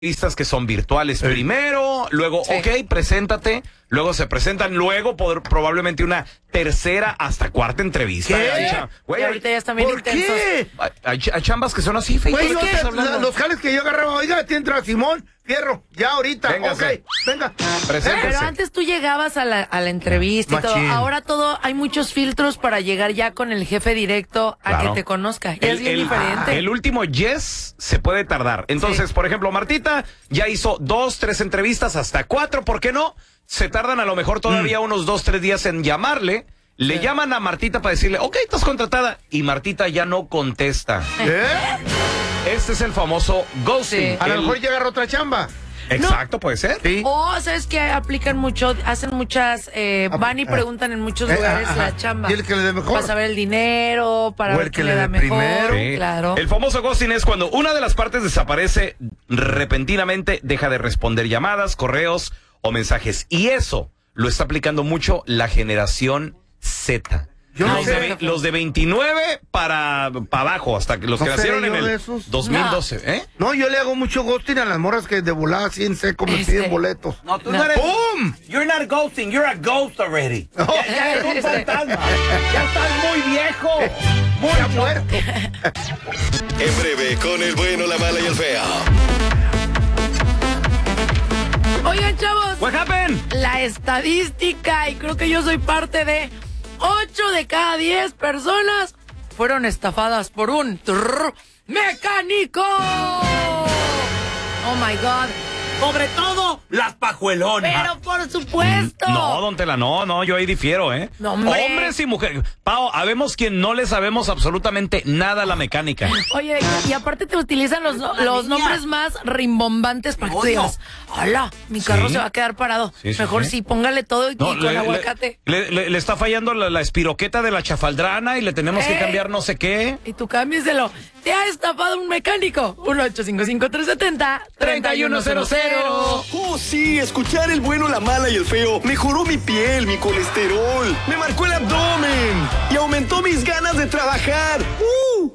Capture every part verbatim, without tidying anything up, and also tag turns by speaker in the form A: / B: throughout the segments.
A: entrevistas que son virtuales sí. primero, luego, sí. ok, preséntate, luego se presentan, luego poder, probablemente una tercera hasta cuarta entrevista.
B: ¿Qué?
A: Hay, cha- güey,
B: ahorita ya están bien
A: ¿por
B: intensos.
A: Qué? Hay, hay, hay chambas que son así, Facebook.
C: Güey, los jales que yo agarraba, oiga, te entra Simón Fierro, ya ahorita,
A: Véngase.
C: ok, venga.
A: Preséntese.
B: Pero antes tú llegabas a la, a la entrevista y todo.
C: Machín.
B: Ahora todo, hay muchos filtros para llegar ya con el jefe directo a
A: Claro.
B: que te conozca. Ya
A: El,
B: es bien
A: el-
B: diferente.
A: el último yes se puede tardar. Entonces,
B: Sí.
A: por ejemplo, Martita ya hizo dos, tres entrevistas, hasta cuatro, ¿por qué no? Se tardan a lo mejor todavía
C: Mm.
A: unos dos, tres días en llamarle. Le
B: Sí.
A: llaman a Martita para decirle, ok, estás contratada. Y Martita ya no contesta.
C: ¿Eh?
A: Este es el famoso ghosting.
B: Sí.
C: A lo
A: El-
C: mejor llega a otra chamba.
A: Exacto, puede ser.
C: Sí.
B: O, ¿sabes qué? Aplican mucho, hacen muchas, eh,
C: Ah,
B: van y
C: ah.
B: preguntan en muchos
C: Eh,
B: lugares
C: ajá.
B: la chamba.
C: Y el que le dé mejor.
B: Para saber el dinero, para
C: O
B: ver
C: el
B: quién
C: que
B: le
C: le
B: da
C: dé
B: mejor.
C: primero.
A: Sí.
B: Claro.
A: El famoso ghosting es cuando una de las partes desaparece repentinamente, deja de responder llamadas, correos o mensajes. Y eso lo está aplicando mucho la generación Z.
C: Yo no
A: los,
C: sé.
A: de, ve- los de veintinueve para, para abajo, hasta que los
C: No
A: que
C: sé
A: nacieron en
C: yo de
A: el
C: esos.
A: dos mil doce. ¿Eh?
C: No, yo le hago mucho ghosting a las morras que de volada así en seco me
B: Este.
C: piden boletos.
A: No, tú
B: No.
A: no eres...
C: ¡Pum!
A: You're not ghosting, you're a ghost already. Ya, ya eres un fantasma. Ya estás muy viejo.
C: Muy muerto.
D: En breve, con el bueno, la mala y el feo.
B: Oigan, chavos,
A: What happened?
B: la estadística, y creo que yo soy parte de ocho de cada diez personas fueron estafadas por un trrr, mecánico. Oh my God.
E: Sobre todo las pajuelonas.
B: Pero por supuesto.
A: No, don Tela, no, no, yo ahí difiero, ¿eh?
B: No, hombre.
A: Hombres y mujeres. Pao, habemos quien no le sabemos absolutamente nada a la mecánica.
B: Oye, y, y aparte te utilizan los,
E: Ay,
B: los
E: niña.
B: nombres más rimbombantes para que tú
E: Odio.
B: digas, hola, mi carro
A: Sí.
B: se va a quedar parado.
A: Sí, sí,
B: Mejor
A: sí.
B: sí, póngale todo y,
A: No,
B: y con aguacate.
A: Le, le- le está fallando la, la espiroqueta de la chafaldrana y le tenemos que
B: Eh.
A: cambiar no sé qué.
B: Y tú cámbieselo. ¿Te ha estafado un mecánico? uno ocho cinco cinco, tres siete cero, tres uno cero cero.
D: Oh, sí, escuchar el bueno, la mala y el feo mejoró mi piel, mi colesterol, me marcó el abdomen y aumentó mis ganas de trabajar. ¡Uh!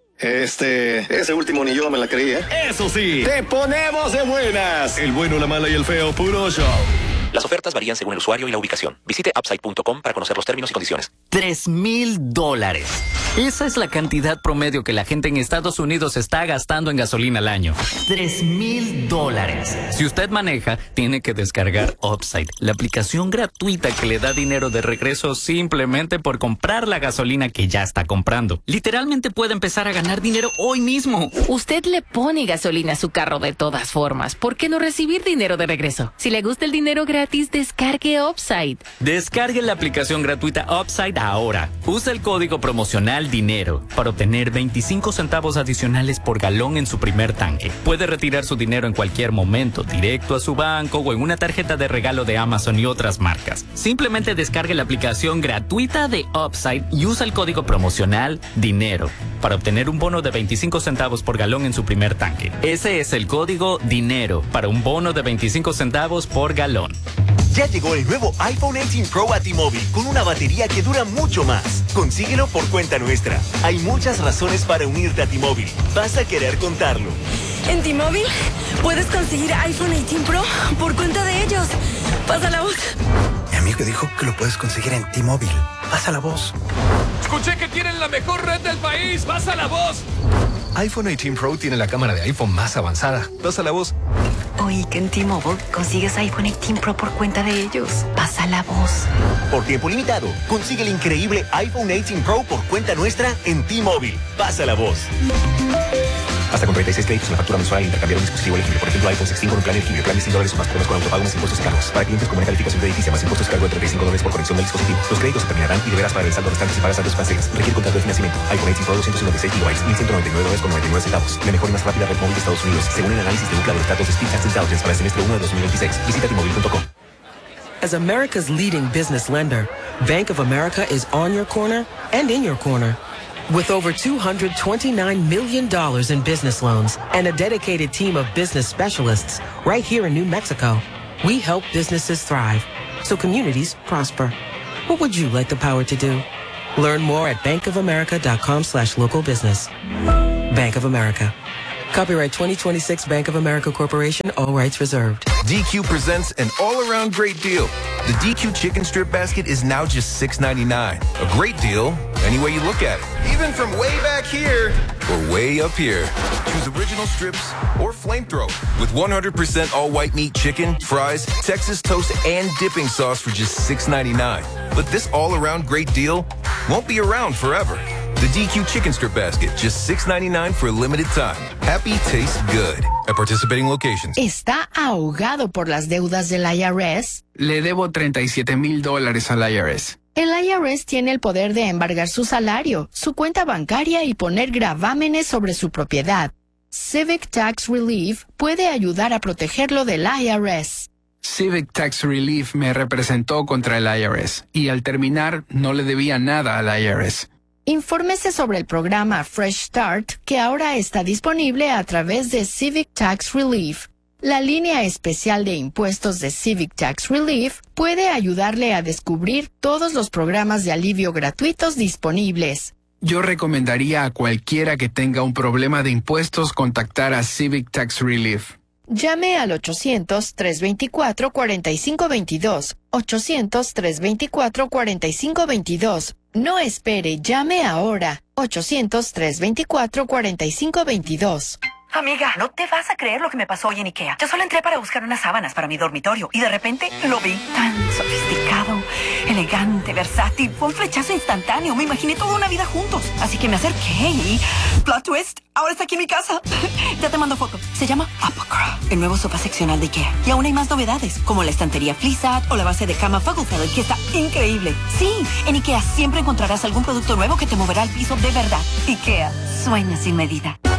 D: Este, ese último ni yo me la creía. Eso sí, te ponemos de buenas. El bueno, la mala y el feo, puro show.
F: Las ofertas varían según el usuario y la ubicación. Visite upside punto com para conocer los términos y condiciones.
G: Tres mil dólares. Esa es la cantidad promedio que la gente en Estados Unidos está gastando en gasolina al año. Tres mil dólares. Si usted maneja, tiene que descargar Upside, la aplicación gratuita que le da dinero de regreso simplemente por comprar la gasolina que ya está comprando. Literalmente puede empezar a ganar dinero hoy mismo.
H: Usted le pone gasolina a su carro de todas formas. ¿Por qué no recibir dinero de regreso? Si le gusta el dinero gratis, descargue Upside.
G: Descargue la aplicación gratuita Upside ahora. Usa el código promocional DINERO para obtener veinticinco centavos adicionales por galón en su primer tanque. Puede retirar su dinero en cualquier momento, directo a su banco o en una tarjeta de regalo de Amazon y otras marcas. Simplemente descargue la aplicación gratuita de Upside y usa el código promocional DINERO para obtener un bono de veinticinco centavos por galón en su primer tanque. Ese es el código DINERO para un bono de veinticinco centavos por galón.
I: Ya llegó el nuevo iPhone dieciocho Pro a T-Mobile con una batería que dura mucho más. Consíguelo por cuenta nuestra. Hay muchas razones para unirte a T-Mobile. Vas a querer contarlo.
J: En T-Mobile puedes conseguir iPhone dieciocho Pro por cuenta de ellos. Pasa la voz.
K: Mi amigo dijo que lo puedes conseguir en T-Mobile. Pasa la voz.
E: Escuché que tienen la mejor red del país. Pasa la voz.
L: iPhone dieciocho Pro tiene la cámara de iPhone más avanzada. Pasa la voz.
J: Oí que en T-Mobile consigues iPhone dieciocho Pro por cuenta de ellos. Pasa la voz.
I: Por tiempo limitado, consigue el increíble iPhone dieciocho Pro por cuenta nuestra en T-Mobile. Pasa la voz.
F: Hasta con treinta y seis créditos en la factura mensual al intercambiar un dispositivo elegible. Por ejemplo, iPhone dieciséis con un plan elegible. Plan de cien dólares o más por mes con autopago más impuestos y cargos. Para clientes con buena calificación crediticia más impuestos y cargo de treinta y cinco dólares por conexión del dispositivo. Los créditos se terminarán y deberás pagar el saldo restante si pagas antes financieras. Requiere contrato de financiamiento. iPhone dieciocho Pro doscientos cincuenta y seis gigabytes, mil ciento noventa y nueve dólares con noventa y nueve centavos. La mejor y más rápida red móvil de Estados Unidos, según el análisis de Ookla de los datos de Speed Tax Intelligence para el semestre uno de dos mil veintiséis. Visita T Mobile punto com.
M: As America's leading business lender, Bank of America is on your corner and in your corner. With over two hundred twenty-nine million dollars in business loans and a dedicated team of business specialists right here in New Mexico, we help businesses thrive so communities prosper. What would you like the power to do? Learn more at bankofamerica.com slash local business. Bank of America. Copyright twenty twenty-six Bank of America Corporation, all rights reserved.
N: D Q presents an all-around great deal. The D Q chicken strip basket is now just six ninety-nine. A great deal any way you look at it. Even from way back here or way up here. Choose original strips or flamethrower with one hundred percent all-white meat chicken, fries, Texas toast, and dipping sauce for just six ninety-nine. But this all-around great deal won't be around forever. The D Q chicken strip basket, just six ninety-nine for a limited time. Happy tastes good at participating locations.
O: ¿Está ahogado por las deudas del I R S?
P: Le debo treinta y siete mil dólares al I R S.
O: El I R S tiene el poder de embargar su salario, su cuenta bancaria y poner gravámenes sobre su propiedad. Civic Tax Relief puede ayudar a protegerlo del I R S.
P: Civic Tax Relief me representó contra el I R S y al terminar no le debía nada al I R S.
O: Infórmese sobre el programa Fresh Start que ahora está disponible a través de Civic Tax Relief. La línea especial de impuestos de Civic Tax Relief puede ayudarle a descubrir todos los programas de alivio gratuitos disponibles.
P: Yo recomendaría a cualquiera que tenga un problema de impuestos contactar a Civic Tax Relief.
O: Llame al ochocientos, trescientos veinticuatro, cuarenta y cinco veintidós. ochocientos, trescientos veinticuatro, cuarenta y cinco veintidós. No espere, llame ahora. ochocientos, trescientos veinticuatro, cuarenta y cinco veintidós.
Q: Amiga, no te vas a creer lo que me pasó hoy en IKEA. Yo solo entré para buscar unas sábanas para mi dormitorio y de repente lo vi tan sofisticado, elegante, versátil. Fue un flechazo instantáneo. Me imaginé toda una vida juntos. Así que me acerqué y... plot twist, ahora está aquí en mi casa. Ya te mando foto. Se llama Apocra, el nuevo sofá seccional de IKEA. Y aún hay más novedades, como la estantería Fleecat o la base de cama Fugglefeld, que está increíble. Sí, en IKEA siempre encontrarás algún producto nuevo que te moverá al piso de verdad. IKEA, sueña sin medida.